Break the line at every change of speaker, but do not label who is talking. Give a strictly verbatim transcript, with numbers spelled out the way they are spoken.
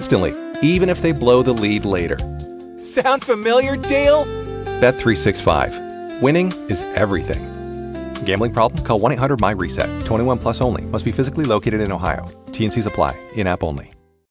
instantly, even if they blow the lead later.
Sound familiar, Dale?
Bet three sixty-five. Winning is everything. Gambling problem? Call one eight hundred M Y RESET. twenty-one plus only. Must be physically located in Ohio. T and Cs apply. In-app only.